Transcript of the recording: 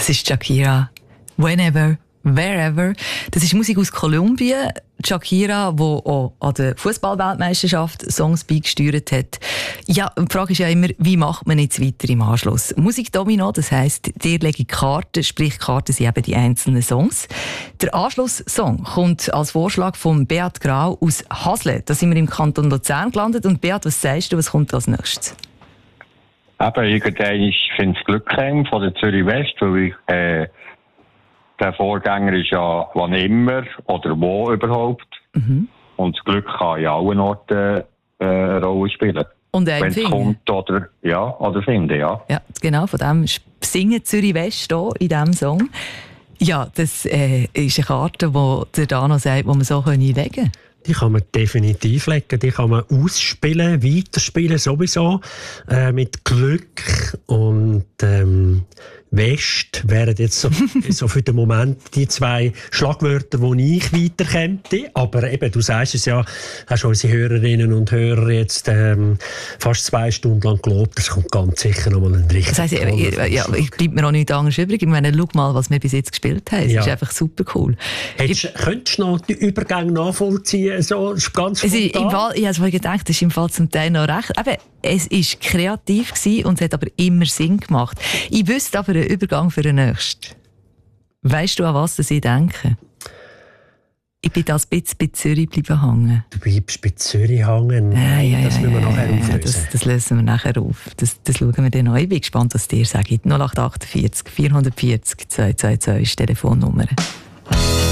Das ist Shakira. Whenever, wherever. Das ist Musik aus Kolumbien. Shakira, die auch an der Fußball-Weltmeisterschaft Songs beigesteuert hat. Ja, die Frage ist ja immer, wie macht man jetzt weiter im Anschluss? Musikdomino, das heisst, dir lege Karten, sprich Karten sind eben die einzelnen Songs. Der Anschlusssong kommt als Vorschlag von Beat Grau aus Hasle. Da sind wir im Kanton Luzern gelandet. Und Beat, was sagst du, was kommt als nächstes? Eben, irgendwann finde ich Glück von der Zürich West, weil ich, der Vorgänger ist ja wann immer oder wo überhaupt. Mhm. Und das Glück kann in allen Orten eine Rolle spielen. Und wenn es kommt oder finden, ja. Ja, genau, von dem singen Zürich West hier in diesem Song. Ja, das ist eine Karte, die der Dano sagt, die man so legen kann. Die kann man definitiv legen, die kann man ausspielen, weiterspielen sowieso, mit Glück und West wären jetzt so für den Moment die zwei Schlagwörter, die ich weiterkämpfe. Aber eben, du sagst es ja, hast unsere Hörerinnen und Hörer jetzt fast 2 Stunden lang gelobt, das kommt ganz sicher nochmal ein richtig. Das heisst, ich bleibt mir auch nichts anderes übrig. Ich meine, schau mal, was wir bis jetzt gespielt haben. Es ist einfach super cool. Könntest du noch die Übergänge nachvollziehen? So, ganz spontan? Ich habe gedacht, das ist im Fall zum Teil noch recht. Eben, es war kreativ und es hat aber immer Sinn gemacht. Ich wüsste aber einen Übergang für den nächsten. Weisst du, an was ich denke? Ich bin da ein bisschen bei Zürich bleiben hängen. Du bleibst bei Zürich hängen? Das müssen wir nachher auflösen. Das lösen wir nachher auf. Das schauen wir dann an. Ich bin gespannt, was dir sagt. 0848 440 222 ist die Telefonnummer.